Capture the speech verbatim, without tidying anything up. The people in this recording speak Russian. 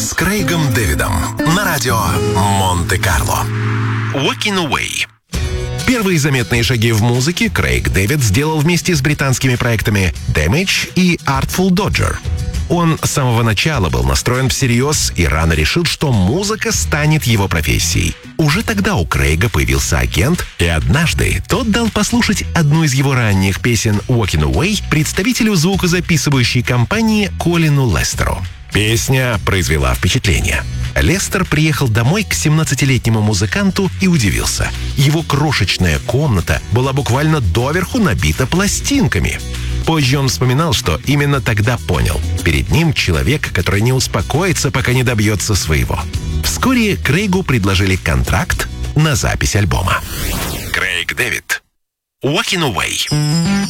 с Крейгом Дэвидом на радио Монте-Карло. Walking Away. Первые заметные шаги в музыке Крейг Дэвид сделал вместе с британскими проектами Damage и Artful Dodger. Он с самого начала был настроен всерьез и рано решил, что музыка станет его профессией. Уже тогда у Крейга появился агент, и однажды тот дал послушать одну из его ранних песен «Walking Away» представителю звукозаписывающей компании Колину Лестеру. Песня произвела впечатление. Лестер приехал домой к семнадцатилетнему музыканту и удивился. Его крошечная комната была буквально доверху набита пластинками. Позже он вспоминал, что именно тогда понял. Перед ним человек, который не успокоится, пока не добьется своего. Вскоре Крейгу предложили контракт на запись альбома. Крейг Дэвид. Walking Away.